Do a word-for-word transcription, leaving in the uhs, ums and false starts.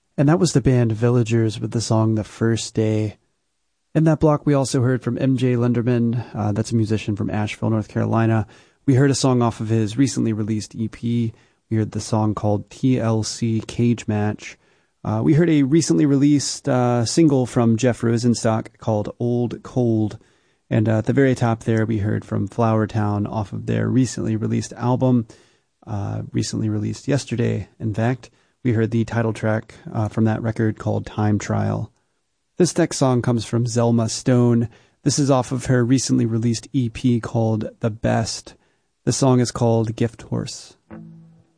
And that was the band Villagers with the song The First Day. In that block, we also heard from M J Linderman. Uh, that's a musician from Asheville, North Carolina. We heard a song off of his recently released E P. We heard the song called T L C Cage Match. Uh, we heard a recently released uh, single from Jeff Rosenstock called Old Cold. And uh, at the very top there, we heard from Flower Town off of their recently released album, uh, recently released yesterday, in fact. We heard the title track uh, from that record called Time Trial. This next song comes from Zelma Stone. This is off of her recently released E P called The Best. The song is called Gift Horse.